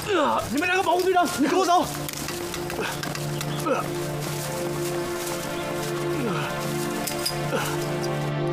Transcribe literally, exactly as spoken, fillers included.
你们两个保护队长，你跟我走。